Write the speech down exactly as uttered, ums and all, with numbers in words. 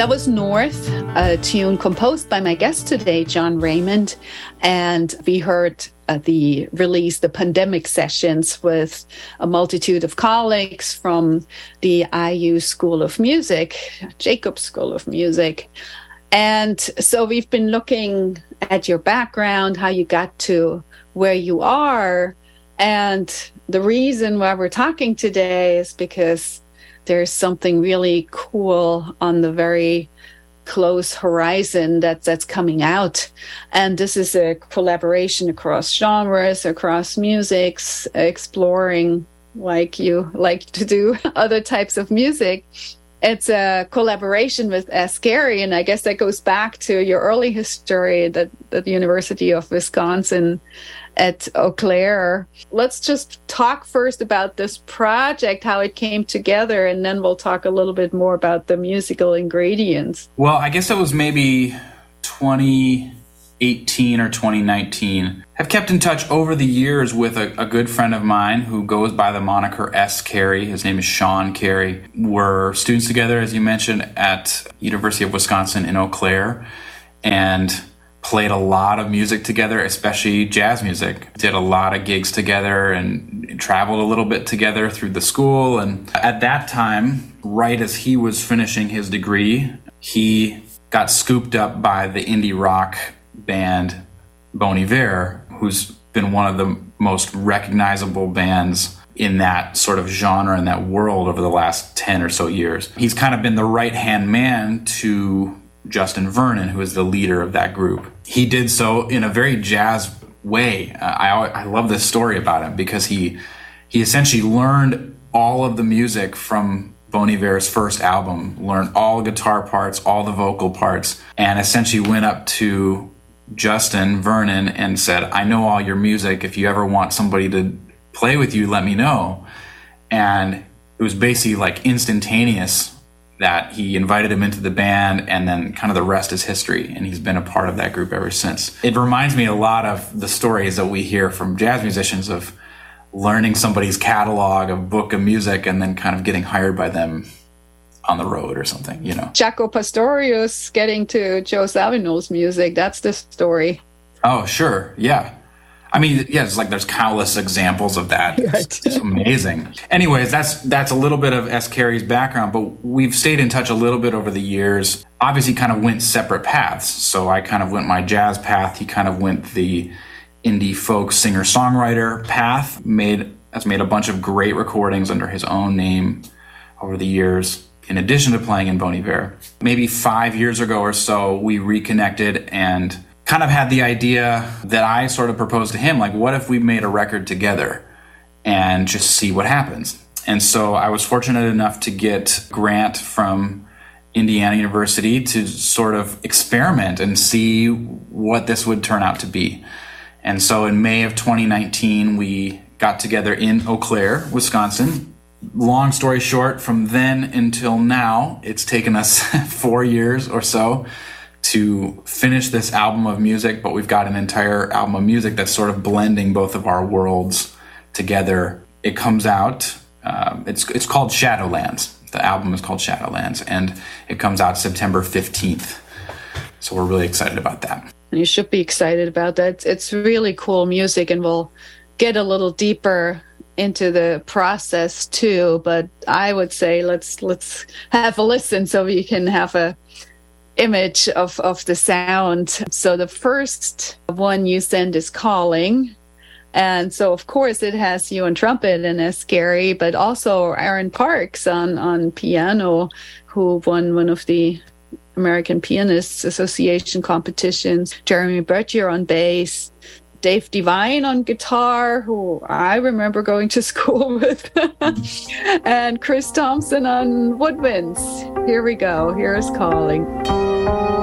That was North, a tune composed by my guest today, John Raymond. And we heard uh, the release, the pandemic sessions with a multitude of colleagues from the I U School of Music, Jacobs School of Music. And so we've been looking at your background, how you got to where you are. And the reason why we're talking today is because there's something really cool on the very close horizon that, that's coming out. And this is a collaboration across genres, across musics, exploring, like you like to do, other types of music. It's a collaboration with Ascari, and I guess that goes back to your early history at, at the University of Wisconsin at Eau Claire. Let's just talk first about this project, how it came together, and then we'll talk a little bit more about the musical ingredients. Well, I guess it was maybe twenty eighteen or twenty nineteen. I've kept in touch over the years with a, a good friend of mine who goes by the moniker S. Carey. His name is Sean Carey. We're students together, as you mentioned, at University of Wisconsin in Eau Claire, and played a lot of music together, especially jazz music. Did a lot of gigs together and traveled a little bit together through the school. And at that time, right as he was finishing his degree, he got scooped up by the indie rock band Bon Iver, who's been one of the most recognizable bands in that sort of genre, in that world over the last ten or so years. He's kind of been the right-hand man to Justin Vernon, who is the leader of that group. He did so in a very jazz way. Uh, I I love this story about him because he he essentially learned all of the music from Bon Iver's first album, learned all the guitar parts, all the vocal parts, and essentially went up to Justin Vernon and said, I know all your music. If you ever want somebody to play with you, let me know. And it was basically like instantaneous that he invited him into the band, and then kind of the rest is history, and he's been a part of that group ever since. It reminds me a lot of the stories that we hear from jazz musicians of learning somebody's catalog, a book of music, and then kind of getting hired by them on the road or something, you know. Jaco Pastorius getting to Joe Zawinul's music, that's the story. Oh, sure, yeah. I mean, yeah, it's like there's countless examples of that. It's, it's amazing. Anyways, that's that's a little bit of S. Carey's background, but we've stayed in touch a little bit over the years. Obviously, kind of went separate paths. So I kind of went my jazz path. He kind of went the indie folk singer-songwriter path. Made has made a bunch of great recordings under his own name over the years, in addition to playing in Bon Iver. Maybe five years ago or so, we reconnected and kind of had the idea that I sort of proposed to him, like, what if we made a record together and just see what happens? And so I was fortunate enough to get a grant from Indiana University to sort of experiment and see what this would turn out to be. And so in May of twenty nineteen, we got together in Eau Claire, Wisconsin. Long story short, from then until now, it's taken us four years or so to finish this album of music, but we've got an entire album of music that's sort of blending both of our worlds together. It comes out, um, it's it's called Shadowlands. The album is called Shadowlands, and it comes out September fifteenth. So we're really excited about that. You should be excited about that. It's really cool music, and we'll get a little deeper into the process too, but I would say let's let's have a listen so we can have a image of, of the sound. So the first one you send is Calling. And so, of course, it has you on trumpet and Ascari, but also Aaron Parks on, on piano, who won one of the American Pianists Association competitions. Jeremy Bertier on bass. Dave Devine on guitar, who I remember going to school with. And Chris Thompson on woodwinds. Here we go. Here's Calling.